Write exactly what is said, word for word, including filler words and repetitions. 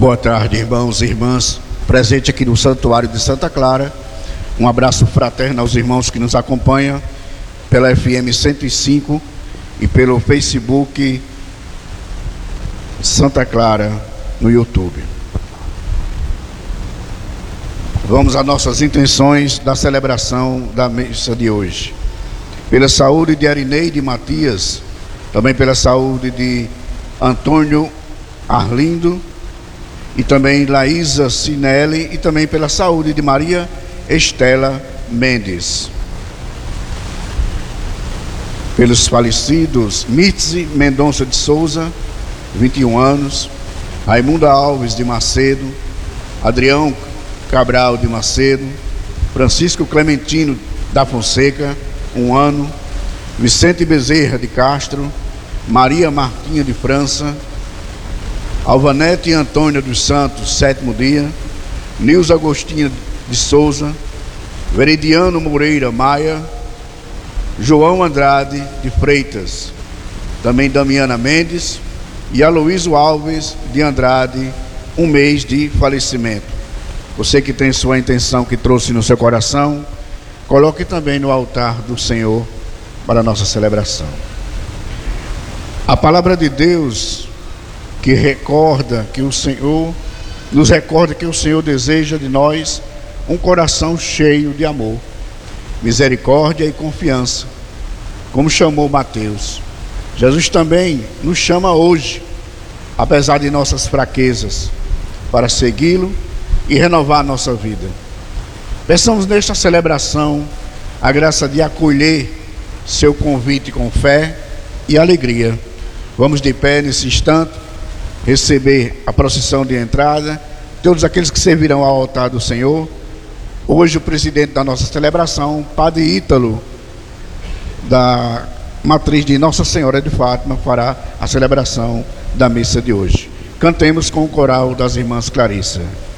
Boa tarde, irmãos e irmãs, presente aqui no Santuário de Santa Clara. Um abraço fraterno aos irmãos que nos acompanham pela F M cento e cinco e pelo Facebook Santa Clara no YouTube. Vamos às nossas intenções da celebração da missa de hoje. Pela saúde de Arineide Matias, também pela saúde de Antônio Arlindo, e também Laísa Sinelli, e também pela saúde de Maria Estela Mendes. Pelos falecidos Mitzi Mendonça de Souza, vinte e um anos, Raimunda Alves de Macedo, Adrião Cabral de Macedo, Francisco Clementino da Fonseca, um ano, Vicente Bezerra de Castro, Maria Martinha de França, Alvanete e Antônia dos Santos, sétimo dia, Nilza Agostinho de Souza, Veridiano Moreira Maia, João Andrade de Freitas, também Damiana Mendes e Aloísio Alves de Andrade, um mês de falecimento. Você que tem sua intenção que trouxe no seu coração, coloque também no altar do Senhor para a nossa celebração. A palavra de Deus que recorda que o Senhor, nos recorda que o Senhor deseja de nós um coração cheio de amor, misericórdia e confiança, como chamou Mateus. Jesus também nos chama hoje, apesar de nossas fraquezas, para segui-lo e renovar nossa vida. Peçamos nesta celebração a graça de acolher seu convite com fé e alegria. Vamos de pé nesse instante receber a procissão de entrada, todos aqueles que servirão ao altar do Senhor. Hoje o presidente da nossa celebração, Padre Ítalo, da matriz de Nossa Senhora de Fátima, fará a celebração da missa de hoje. Cantemos com o coral das Irmãs Clarissa.